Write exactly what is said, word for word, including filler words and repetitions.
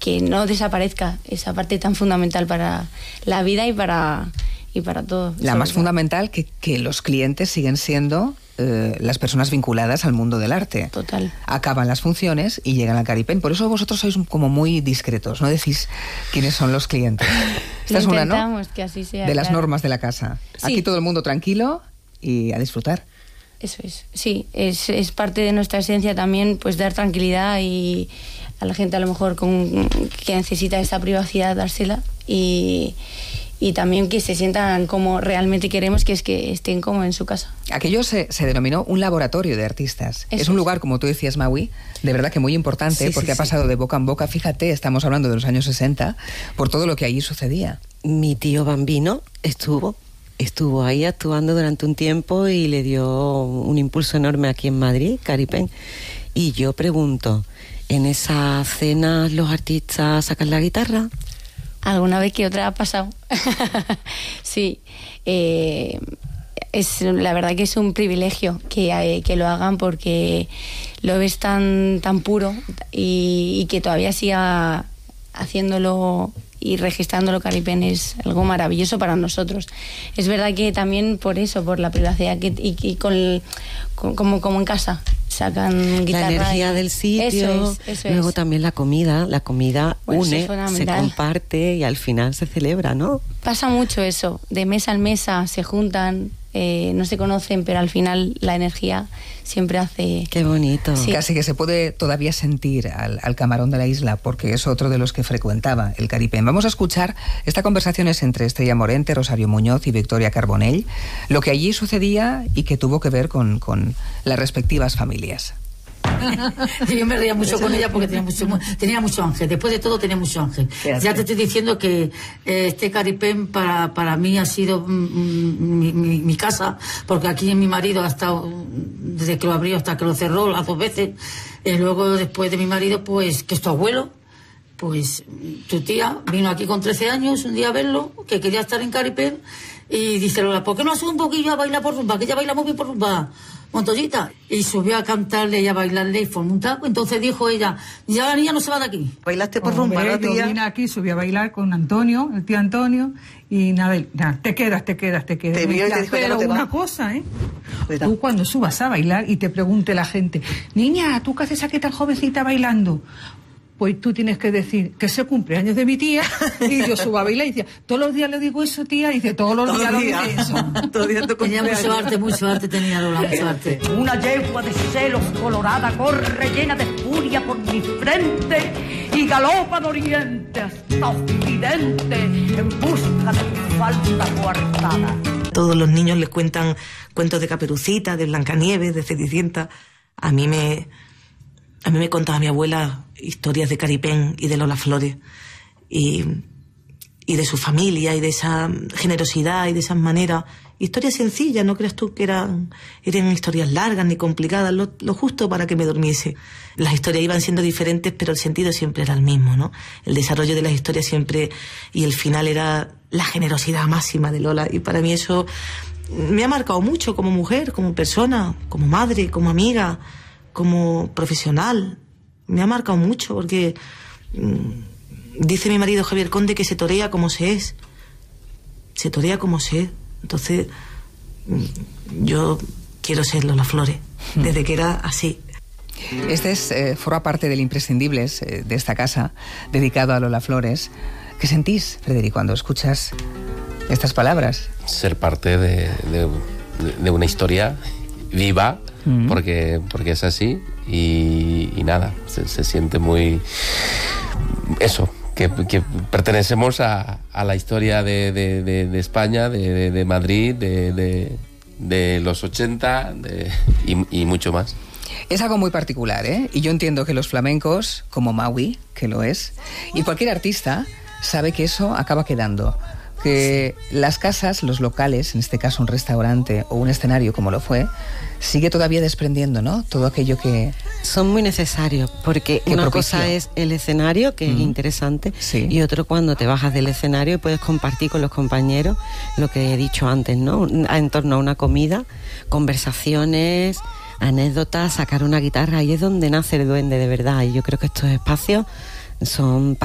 que no desaparezca esa parte tan fundamental para la vida y para, y para todo. La más todo. fundamental, que, que los clientes siguen siendo eh, las personas vinculadas al mundo del arte. Total. Acaban las funciones y llegan al Caripen. Por eso vosotros sois como muy discretos, no decís quiénes son los clientes. Esta es una, ¿no? Que así sea, de las claro. normas de la casa. Sí. Aquí todo el mundo tranquilo y a disfrutar. Eso es, sí, es, es parte de nuestra esencia también, pues dar tranquilidad y a la gente a lo mejor con, que necesita esta privacidad, dársela y, y también que se sientan como realmente queremos, que es que estén como en su casa. Aquello se, se denominó un laboratorio de artistas. Eso es un es. lugar, como tú decías, Maui, de verdad que muy importante, Sí, porque sí, ha pasado sí. de boca en boca. Fíjate, estamos hablando de los años sesenta, por todo lo que allí sucedía. Mi tío Bambino estuvo estuvo ahí actuando durante un tiempo y le dio un impulso enorme aquí en Madrid, Caripen. Y yo pregunto, ¿en esas cenas los artistas sacan la guitarra? Alguna vez que otra ha pasado. Sí, eh, es la verdad que es un privilegio que, eh, que lo hagan, porque lo ves tan, tan puro y, y que todavía siga haciéndolo y registrándolo Caripen es algo maravilloso para nosotros. Es verdad que también por eso, por la privacidad que, y, y con, el, con como, como en casa sacan guitarra. La energía y, del sitio, eso es, eso luego es. también la comida, la comida Bueno, eso es une, se fundamental. comparte y al final se celebra, ¿no? Pasa mucho eso, de mesa en mesa se juntan, eh, no se conocen, pero al final la energía siempre hace... Qué bonito. Sí. Casi que se puede todavía sentir al, al camarón de la isla, porque es otro de los que frecuentaba el Caripen. Vamos a escuchar, esta conversación es entre Estrella Morente, Rosario Muñoz y Victoria Carbonell, lo que allí sucedía y que tuvo que ver con, con las respectivas familias. Yo me reía mucho con ella porque tenía mucho, tenía mucho ángel. Después de todo tenía mucho ángel. Ya te estoy diciendo que eh, este Caripen para, para mí ha sido mm, mi, mi, mi casa, porque aquí mi marido ha estado desde que lo abrió hasta que lo cerró las dos veces. Eh, luego después de mi marido, pues que es tu abuelo, pues tu tía vino aquí con trece años un día a verlo, que quería estar en Caripen, y dice Lola, ¿por qué no haces un poquillo a bailar por rumba? Que ella baila muy bien por rumba, Montoyita. Y subió a cantarle y a bailarle y formó un taco. Entonces dijo ella, ya la niña no se va de aquí. ¿Bailaste por Hombre, rumba, no, yo tía? vine aquí, subí a bailar con Antonio, el tío Antonio, y nada, nada, te quedas, te quedas, te quedas. Te vio y te dijo, ya pero no te una vas. cosa, ¿eh? Cuidado. Tú cuando subas a bailar y te pregunte la gente, niña, ¿tú qué haces aquí tan jovencita bailando? Pues tú tienes que decir que es el cumpleaños de mi tía, y yo subo a bailar y decía, todos los días le digo eso, tía, y dice, todos los Todos días los lo días. dice eso. Todos los días tu Tenía mucho cumpleaños. arte, mucho arte tenía Lola, mucho arte. Una yegua de celos colorada corre llena de furia por mi frente y galopa de oriente hasta occidente en busca de tu falsa coartada. Todos los niños les cuentan cuentos de Caperucita, de Blancanieves, de Cenicienta. A mí me, a mí me contaba mi abuela historias de Caripen y de Lola Flores y, y de su familia y de esa generosidad y de esas maneras. Historias sencillas, no creas tú que eran, eran historias largas ni complicadas, lo, lo justo para que me durmiese. Las historias iban siendo diferentes, pero el sentido siempre era el mismo, ¿no? El desarrollo de las historias siempre, y el final era la generosidad máxima de Lola, y para mí eso me ha marcado mucho como mujer, como persona, como madre, como amiga, como profesional. Me ha marcado mucho porque mmm, dice mi marido Javier Conde que se torea como se es. Se torea como se es. Entonces, yo quiero ser Lola Flores, desde que era así. Este es, eh, forma parte del Imprescindibles eh, de esta casa, dedicado a Lola Flores. ¿Qué sentís, Frederic, cuando escuchas estas palabras? Ser parte de, de, de una historia viva, mm. porque, porque es así, y, y nada, se, se siente muy... Eso, que, que pertenecemos a, a la historia de, de, de, de España, de, de, de Madrid, de, de, de los ochenta de, y, y mucho más. Es algo muy particular, ¿eh? Y yo entiendo que los flamencos, como Maui, que lo es, y cualquier artista sabe que eso acaba quedando. Que las casas, los locales, en este caso un restaurante o un escenario como lo fue, sigue todavía desprendiendo, ¿no? Todo aquello que... Son muy necesarios, porque una propició. cosa es el escenario, que mm. es interesante, sí. y otro cuando te bajas del escenario y puedes compartir con los compañeros lo que he dicho antes, ¿no? En torno a una comida, conversaciones, anécdotas, sacar una guitarra, ahí es donde nace el duende de verdad, y yo creo que estos espacios son